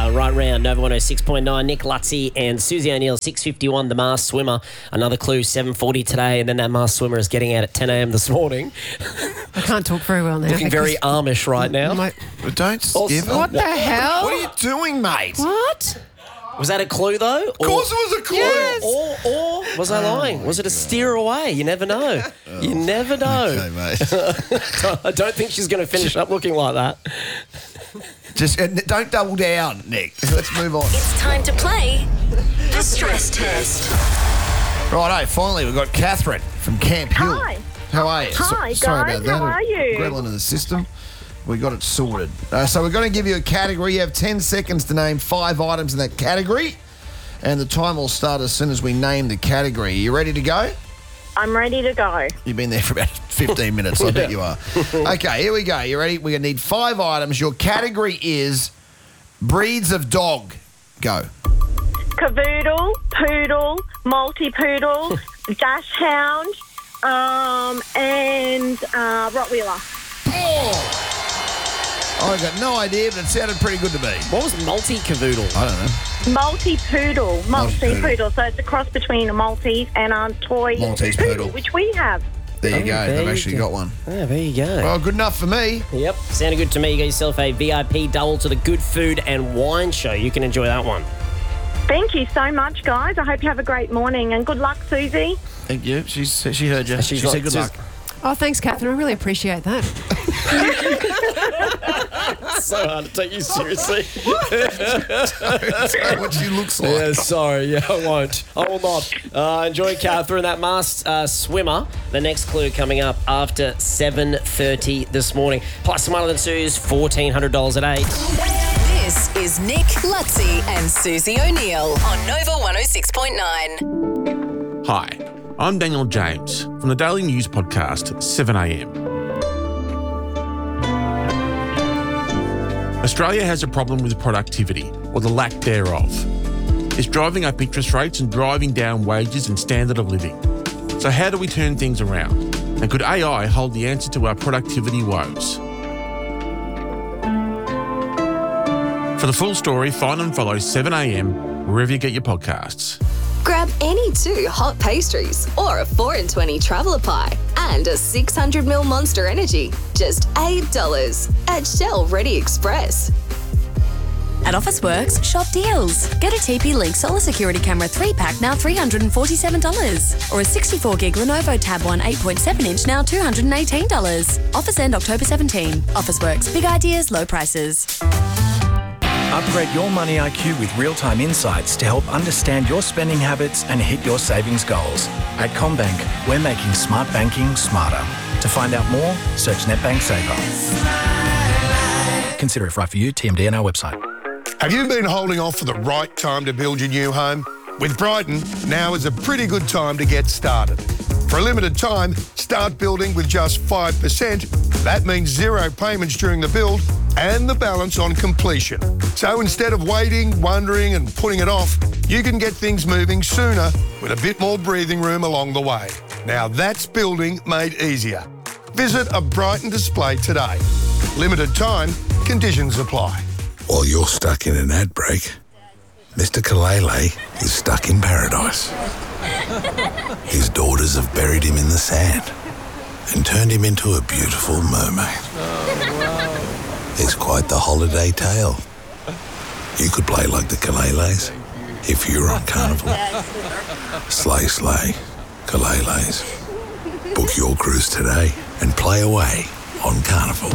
right round. Nova 106.9, Nick Lutzy and Susie O'Neill, 6:51, the masked swimmer. Another clue, 7:40 today, and then that masked swimmer is getting out at 10 a.m. this morning. I can't talk very well now. Looking very Amish right now. Don't skip it. What the hell? What are you doing, mate? What? Was that a clue, though? Of course it was a clue. Yes. Or was I lying? Was it a steer away? You never know. You never know. Okay, mate. I don't think she's going to finish up looking like that. Just don't double down, Nick. Let's move on. It's time to play the stress test. Righto, finally we've got Catherine from Camp Hill. Hi. How are you? Hi, Sorry guys. about that. How are you? Grab into the system. We got it sorted. So we're going to give you a category. You have 10 seconds to name 5 items in that category. And the time will start as soon as we name the category. Are you ready to go? I'm ready to go. You've been there for about 15 minutes. I bet you are. Okay, here we go. You ready? We're going to need 5 items. Your category is breeds of dog. Go. Cavoodle, poodle, multi-poodle, dash hound, and Rottweiler. Oh! I got no idea, but it sounded pretty good to me. What was multi-cavoodle? I don't know. Multi-poodle. So it's a cross between a Maltese and a toy Maltese poodle. which we have. There you go. there They've you actually go. got one. Yeah, there you go. Well, good enough for me. Yep, sounded good to me. You got yourself a VIP double to the Good Food and Wine Show. You can enjoy that one. Thank you so much, guys. I hope you have a great morning, and good luck, Susie. Thank you. She heard you. She said good luck. Oh, thanks, Catherine. I really appreciate that. It's so hard to take you seriously. That's what she looks like. Yeah, sorry. Yeah, I won't. I will not. Enjoy Catherine, that masked swimmer. The next clue coming up after 7:30 this morning. Plus Smarter Than Sue's $1,400 at 8. This is Nick Lutzy and Susie O'Neill on Nova 106.9. Hi, I'm Daniel James from the daily news podcast 7am. Australia has a problem with productivity, or the lack thereof. It's driving up interest rates and driving down wages and standard of living. So how do we turn things around? And could AI hold the answer to our productivity woes? For the full story, find and follow 7am wherever you get your podcasts. Grab any 2 hot pastries or a 4 in 20 traveller pie and a 600ml Monster Energy. Just $8 at Shell Ready Express. At Officeworks, shop deals. Get a TP-Link Solar Security Camera 3-pack now $347. Or a 64-gig Lenovo Tab 1 8.7-inch now $218. Offers end October 17. Officeworks. Big ideas, low prices. Upgrade your money IQ with real-time insights to help understand your spending habits and hit your savings goals. At CommBank, we're making smart banking smarter. To find out more, search NetBank Saver. Consider if right for you. TMD on our website. Have you been holding off for the right time to build your new home? With Brighton, now is a pretty good time to get started. For a limited time, start building with just 5%. That means 0 payments during the build and the balance on completion. So instead of waiting, wondering and putting it off, you can get things moving sooner with a bit more breathing room along the way. Now that's building made easier. Visit a Brighton display today. Limited time, conditions apply. While you're stuck in an ad break, Mr. Kalele is stuck in paradise. His daughters have buried him in the sand and turned him into a beautiful mermaid. It's quite the holiday tale. You could play like the Kaleles if you were on Carnival. Slay, slay, Kaleles. Book your cruise today and play away on Carnival.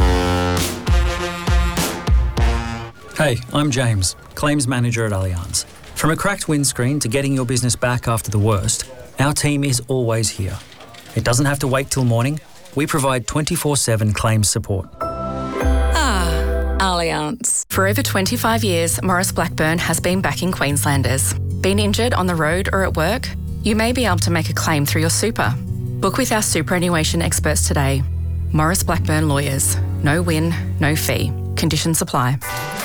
Hey, I'm James, Claims Manager at Allianz. From a cracked windscreen to getting your business back after the worst, our team is always here. It doesn't have to wait till morning. We provide 24/7 claims support. Allianz. For over 25 years, Morris Blackburn has been backing Queenslanders. Been injured on the road or at work? You may be able to make a claim through your super. Book with our superannuation experts today. Morris Blackburn Lawyers. No win, no fee. Conditions apply.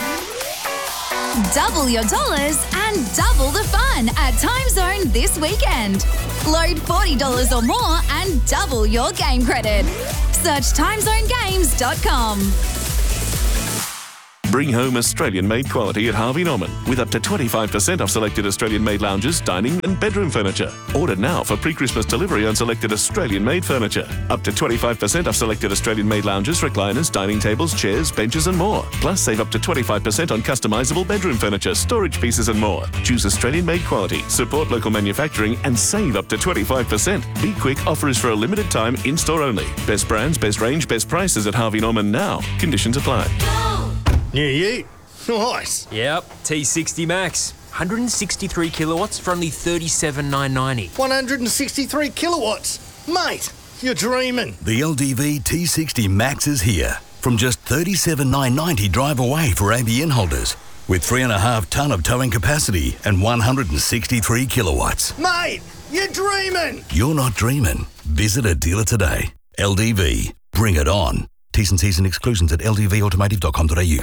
Double your dollars and double the fun at Timezone this weekend. Load $40 or more and double your game credit. Search timezonegames.com. Bring home Australian-made quality at Harvey Norman with up to 25% off selected Australian-made lounges, dining and bedroom furniture. Order now for pre-Christmas delivery on selected Australian-made furniture. Up to 25% off selected Australian-made lounges, recliners, dining tables, chairs, benches and more. Plus, save up to 25% on customisable bedroom furniture, storage pieces and more. Choose Australian-made quality, support local manufacturing and save up to 25%. Be quick, offer is for a limited time, in-store only. Best brands, best range, best prices at Harvey Norman now. Conditions apply. New year. Nice. Yep, T60 Max. 163 kilowatts for only $37,990. 163 kilowatts. Mate, you're dreaming. The LDV T60 Max is here. From just $37,990 drive away for ABN holders. With 3.5 tonne of towing capacity and 163 kilowatts. Mate, you're dreaming. You're not dreaming. Visit a dealer today. LDV. Bring it on. T's and C's and exclusions at ldvautomotive.com.au.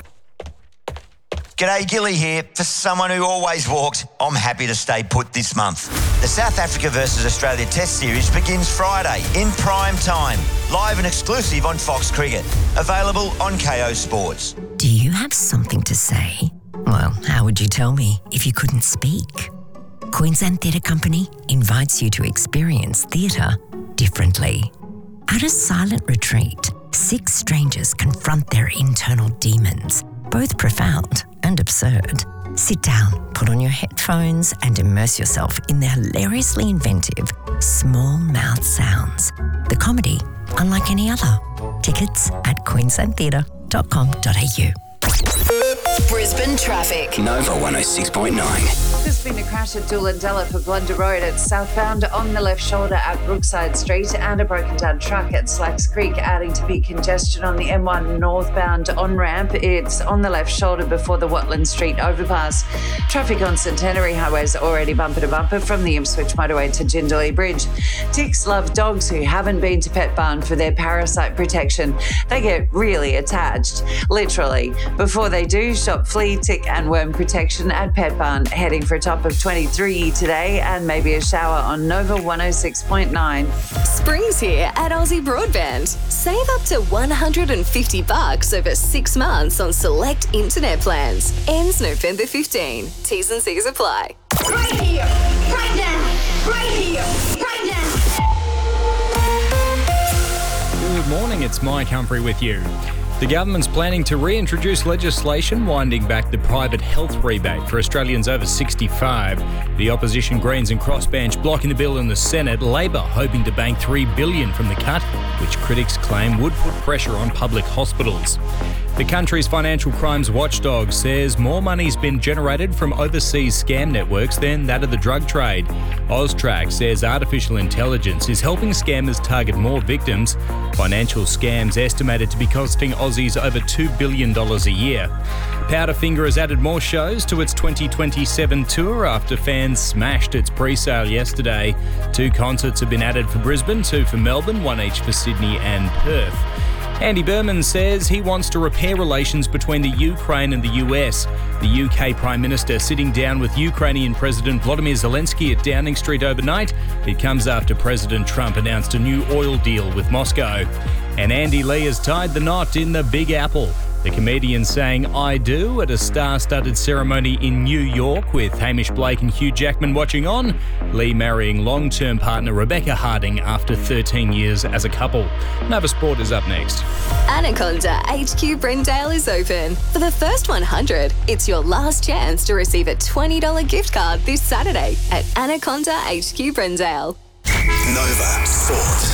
G'day, Gilly here. For someone who always walks, I'm happy to stay put this month. The South Africa versus Australia Test Series begins Friday in prime time. Live and exclusive on Fox Cricket. Available on KO Sports. Do you have something to say? Well, how would you tell me if you couldn't speak? Queensland Theatre Company invites you to experience theatre differently. At a silent retreat, 6 strangers confront their internal demons, both profound and absurd. Sit down, put on your headphones and immerse yourself in the hilariously inventive Small Mouth Sounds. The comedy unlike any other. Tickets at queenslandtheatre.com.au. Brisbane traffic. Nova 106.9. There's been a crash at Doolandella for Blunder Road at southbound on the left shoulder at Brookside Street and a broken down truck at Slacks Creek, adding to big congestion on the M1 northbound on-ramp. It's on the left shoulder before the Watland Street overpass. Traffic on Centenary Highway is already bumper to bumper from the Ipswich motorway to Jindalee Bridge. Ticks love dogs who haven't been to Pet Barn for their parasite protection. They get really attached, literally. Before they do, shop flea, tick and worm protection at Pet Barn, heading for a top of 23 today and maybe a shower on Nova 106.9. Spring's here at Aussie Broadband. Save up to $150 over 6 months on select internet plans. Ends November 15. T's and C's apply. Right here, right now, right here, right now. Good morning, it's Mike Humphrey with you. The government's planning to reintroduce legislation winding back the private health rebate for Australians over 65. The opposition Greens and Crossbench blocking the bill in the Senate. Labor hoping to bank $3 billion from the cut, which critics claim would put pressure on public hospitals. The country's financial crimes watchdog says more money's been generated from overseas scam networks than that of the drug trade. Austrac says artificial intelligence is helping scammers target more victims. Financial scams estimated to be costing Aussies over $2 billion a year. Powderfinger has added more shows to its 2027 tour after fans smashed its pre-sale yesterday. 2 concerts have been added for Brisbane, 2 for Melbourne, 1 each for Sydney and Perth. Andy Berman says he wants to repair relations between the Ukraine and the US. The UK Prime Minister sitting down with Ukrainian President Volodymyr Zelensky at Downing Street overnight. It comes after President Trump announced a new oil deal with Moscow. And Andy Lee has tied the knot in the Big Apple. The comedian sang I Do at a star-studded ceremony in New York with Hamish Blake and Hugh Jackman watching on. Lee marrying long-term partner Rebecca Harding after 13 years as a couple. Nova Sport is up next. Anaconda HQ Brendale is open. For the first 100, it's your last chance to receive a $20 gift card this Saturday at Anaconda HQ Brendale. Nova Sport.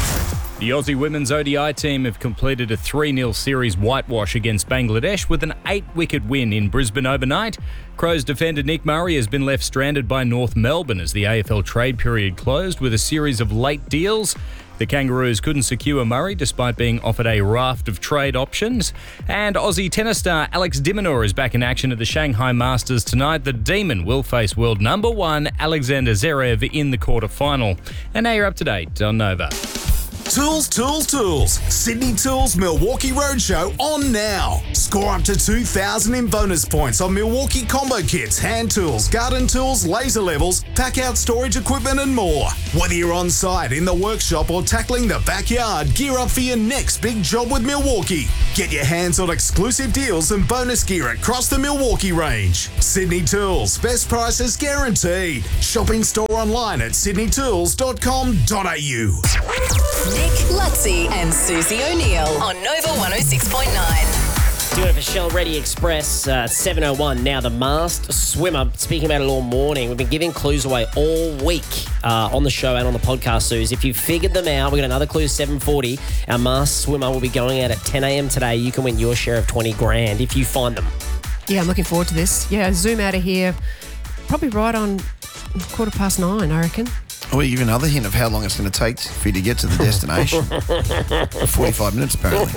The Aussie women's ODI team have completed a 3-0 series whitewash against Bangladesh with an 8-wicket win in Brisbane overnight. Crows defender Nick Murray has been left stranded by North Melbourne as the AFL trade period closed with a series of late deals. The Kangaroos couldn't secure Murray despite being offered a raft of trade options. And Aussie tennis star Alex de Minaur is back in action at the Shanghai Masters tonight. The Demon will face world number 1 Alexander Zverev in the quarterfinal. And now you're up to date on Nova. Tools, Tools, Tools. Sydney Tools Milwaukee Roadshow on now. Score up to 2,000 in bonus points on Milwaukee combo kits, hand tools, garden tools, laser levels, pack out storage equipment and more. Whether you're on site, in the workshop or tackling the backyard, gear up for your next big job with Milwaukee. Get your hands on exclusive deals and bonus gear across the Milwaukee range. Sydney Tools, best prices guaranteed. Shopping store online at sydneytools.com.au. Nick Lutzi and Susie O'Neill on Nova 106.9. Doing it for Shell Ready Express, 7:01 now. The masked swimmer, speaking about it all morning. We've been giving clues away all week on the show and on the podcast, Suze. If you figured them out, we've got another clue, 7:40. Our masked swimmer will be going out at 10 a.m. today. You can win your share of 20 grand if you find them. Yeah, I'm looking forward to this. Yeah, zoom out of here. Probably right on 9:15, I reckon. I'll give you another hint of how long it's going to take for you to get to the destination. 45 minutes, apparently.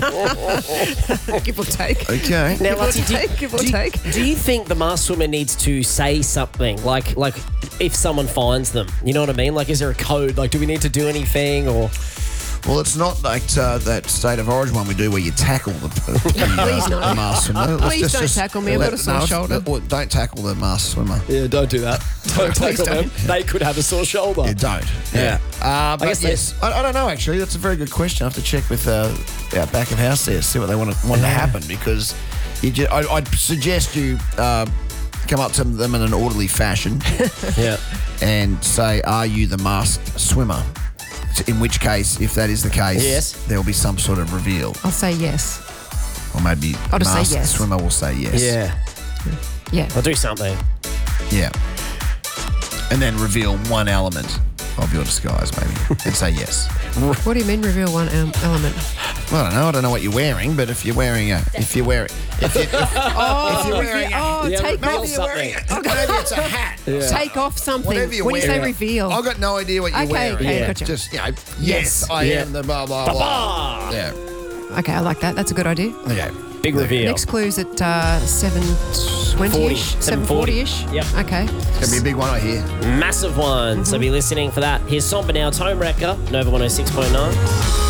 Give or take. Okay. Now, Give or take. Do you think the masked swimmer needs to say something? Like if someone finds them, you know what I mean? Like, is there a code? Like, do we need to do anything or... Well, it's not like that State of Origin one we do where you tackle the masked swimmer. Please don't tackle me. I've got a sore shoulder. Don't tackle the masked swimmer. Yeah, don't do that. Don't tackle them. They could have a sore shoulder. You don't. Yeah. I guess yes. I don't know, actually. That's a very good question. I have to check with our back of house there, see what they want to happen, because I'd suggest you come up to them in an orderly fashion and say, "Are you the masked swimmer?" In which case, if that is the case, there will be some sort of reveal. I'll say yes. Or maybe I'll just say yes. Swimmer will say yes. Yeah. I'll do something. Yeah. And then reveal one element of your disguise, maybe, and say yes. What do you mean reveal one element? I don't know. I don't know what you're wearing, but if you're wearing take maybe off something. Maybe it's a hat. Take off something. Whatever you're when wearing. you say reveal. I've got no idea what you're wearing. Okay, gotcha. Just, yes, I am the blah, blah, blah. Yeah. Okay, I like that. That's a good idea. Okay. Big reveal. Next clue's at 7:20-ish. 7:40-ish. Yep. Okay. It's going to be a big one, I hear. Massive one. So be listening for that. Here's Somber now, Home Wrecker, Nova 106.9.